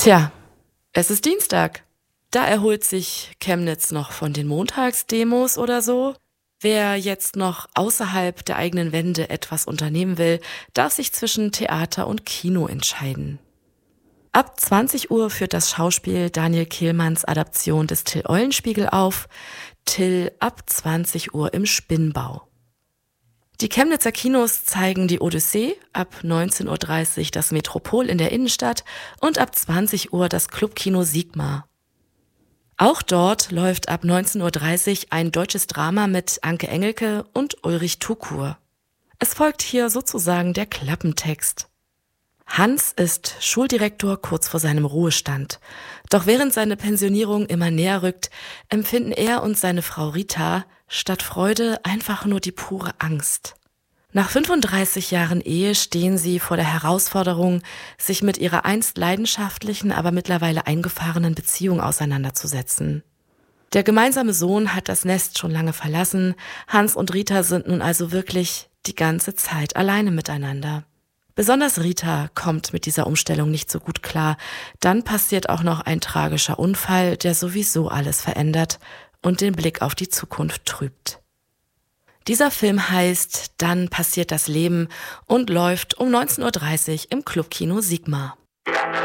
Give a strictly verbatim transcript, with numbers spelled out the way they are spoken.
Tja, es ist Dienstag. Da erholt sich Chemnitz noch von den Montagsdemos oder so. Wer jetzt noch außerhalb der eigenen Wände etwas unternehmen will, darf sich zwischen Theater und Kino entscheiden. Ab zwanzig Uhr führt das Schauspiel Daniel Kehlmanns Adaption des Till-Eulenspiegel auf. Till ab zwanzig Uhr im Spinnbau. Die Chemnitzer Kinos zeigen die Odyssee, ab neunzehn Uhr dreißig das Metropol in der Innenstadt und ab zwanzig Uhr das Clubkino Sigma. Auch dort läuft ab neunzehn Uhr dreißig ein deutsches Drama mit Anke Engelke und Ulrich Tukur. Es folgt hier sozusagen der Klappentext. Hans ist Schuldirektor kurz vor seinem Ruhestand. Doch während seine Pensionierung immer näher rückt, empfinden er und seine Frau Rita statt Freude einfach nur die pure Angst. Nach fünfunddreißig Jahren Ehe stehen sie vor der Herausforderung, sich mit ihrer einst leidenschaftlichen, aber mittlerweile eingefahrenen Beziehung auseinanderzusetzen. Der gemeinsame Sohn hat das Nest schon lange verlassen. Hans und Rita sind nun also wirklich die ganze Zeit alleine miteinander. Besonders Rita kommt mit dieser Umstellung nicht so gut klar. Dann passiert auch noch ein tragischer Unfall, der sowieso alles verändert und den Blick auf die Zukunft trübt. Dieser Film heißt Dann passiert das Leben und läuft um neunzehn Uhr dreißig im Clubkino Sigma.